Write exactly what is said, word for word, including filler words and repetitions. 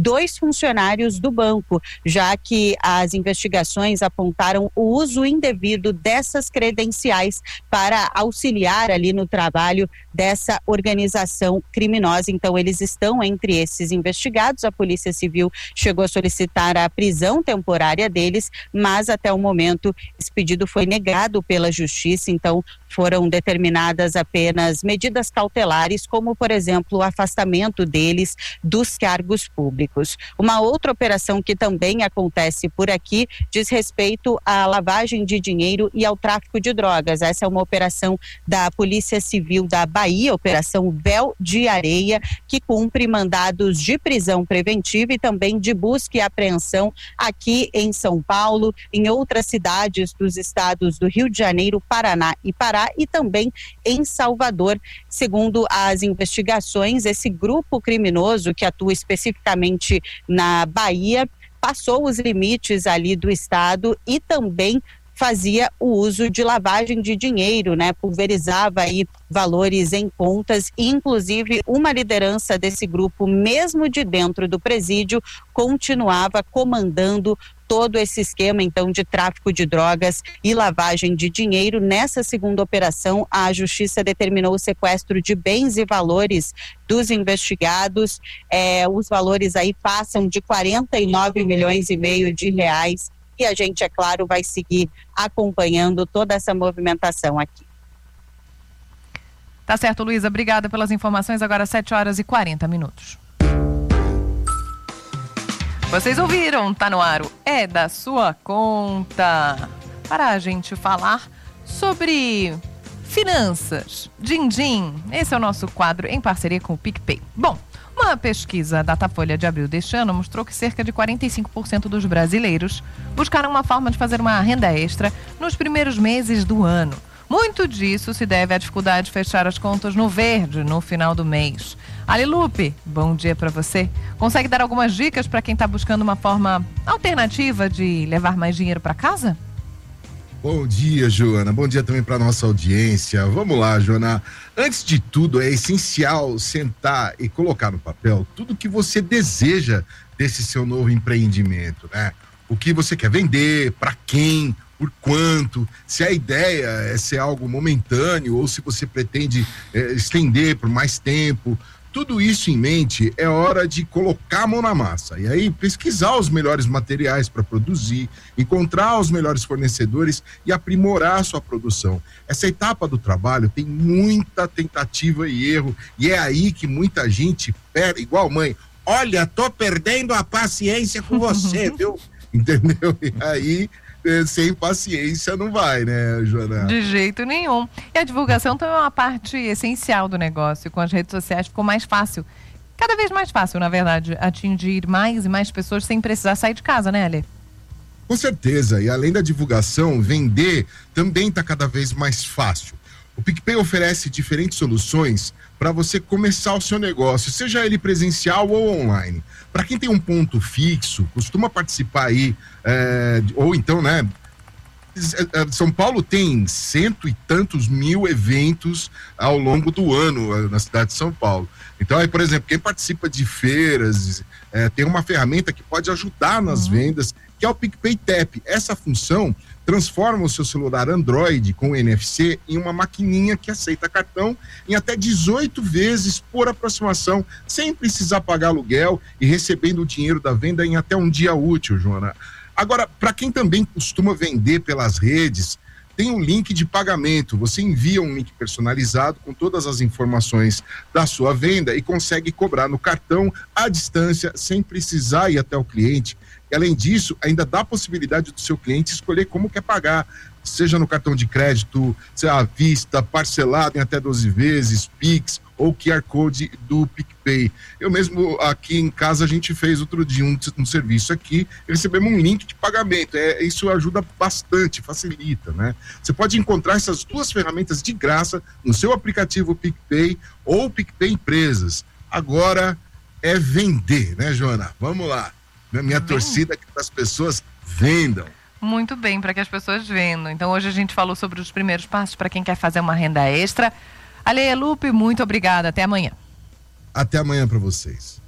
dois funcionários do banco, já que as investigações apontaram o uso indevido dessas credenciais para auxiliar ali no trabalho dessa organização criminosa. Então, eles estão entre esses investigados. A Polícia Civil chegou a solicitar a prisão temporária deles, mas até o momento esse pedido foi negado pela Justiça. Então, foram determinadas apenas medidas cautelares, como, por exemplo, o afastamento deles dos cargos públicos. Uma outra operação que também acontece por aqui diz respeito à lavagem de dinheiro e ao tráfico de drogas. Essa é uma operação da Polícia Civil da Bahia, Operação Véu de Areia, que cumpre mandados de prisão preventiva e também de busca e apreensão aqui em São Paulo, em outras cidades dos estados do Rio de Janeiro, Paraná e Pará, e também em Salvador. Segundo as investigações, esse grupo criminoso que atua especificamente na Bahia passou os limites ali do estado e também fazia o uso de lavagem de dinheiro, né? Pulverizava aí valores em contas e, inclusive, uma liderança desse grupo, mesmo de dentro do presídio, continuava comandando todo esse esquema, então, de tráfico de drogas e lavagem de dinheiro. Nessa segunda operação, a Justiça determinou o sequestro de bens e valores dos investigados. É, os valores aí passam de quarenta e nove milhões e meio de reais. E a gente, é claro, vai seguir acompanhando toda essa movimentação aqui. Tá certo, Luísa. Obrigada pelas informações. Agora sete horas e quarenta minutos. Vocês ouviram, tá no ar, é da sua conta. Para a gente falar sobre finanças. Din-din. Esse é o nosso quadro em parceria com o PicPay. Bom, uma pesquisa Datafolha de abril deste ano mostrou que cerca de quarenta e cinco por cento dos brasileiros buscaram uma forma de fazer uma renda extra nos primeiros meses do ano. Muito disso se deve à dificuldade de fechar as contas no verde no final do mês. Ali Lupe, bom dia para você. Consegue dar algumas dicas para quem está buscando uma forma alternativa de levar mais dinheiro para casa? Bom dia, Joana. Bom dia também para nossa audiência. Vamos lá, Joana. Antes de tudo, é essencial sentar e colocar no papel tudo que você deseja desse seu novo empreendimento, né? O que você quer vender, para quem, por quanto, se a ideia é ser algo momentâneo ou se você pretende é, estender por mais tempo. Tudo isso em mente, é hora de colocar a mão na massa e aí pesquisar os melhores materiais para produzir, encontrar os melhores fornecedores e aprimorar a sua produção. Essa etapa do trabalho tem muita tentativa e erro e é aí que muita gente perde, igual mãe, olha, tô perdendo a paciência com você, viu? Entendeu? E aí... sem paciência não vai, né, Joana? De jeito nenhum. E a divulgação também é uma parte essencial do negócio. Com as redes sociais ficou mais fácil, cada vez mais fácil, na verdade, atingir mais e mais pessoas sem precisar sair de casa, né, Ale? Com certeza. E além da divulgação, vender também está cada vez mais fácil. O PicPay oferece diferentes soluções para você começar o seu negócio, seja ele presencial ou online. Para quem tem um ponto fixo, costuma participar aí, é, ou então, né? São Paulo tem cento e tantos mil eventos ao longo do ano na cidade de São Paulo. Então, aí, por exemplo, quem participa de feiras, é, tem uma ferramenta que pode ajudar nas uhum. vendas, que é o PicPay Tap. Essa função transforma o seu celular Android com N F C em uma maquininha que aceita cartão em até dezoito vezes por aproximação, sem precisar pagar aluguel e recebendo o dinheiro da venda em até um dia útil, Joana. Agora, para quem também costuma vender pelas redes, tem um link de pagamento. Você envia um link personalizado com todas as informações da sua venda e consegue cobrar no cartão à distância, sem precisar ir até o cliente. E, além disso, ainda dá a possibilidade do seu cliente escolher como quer pagar, seja no cartão de crédito, seja à vista, parcelado em até doze vezes, Pix ou Q R Code do PicPay. Eu mesmo aqui em casa a gente fez outro dia um, um serviço aqui, recebemos um link de pagamento. É, isso ajuda bastante, facilita, né? Você pode encontrar essas duas ferramentas de graça no seu aplicativo PicPay ou PicPay Empresas. Agora é vender, né, Joana? Vamos lá. Minha Bem. torcida é que as pessoas vendam. Muito bem, para que as pessoas vendam. Então hoje a gente falou sobre os primeiros passos para quem quer fazer uma renda extra. Ale Lupe, muito obrigada. Até amanhã. Até amanhã para vocês.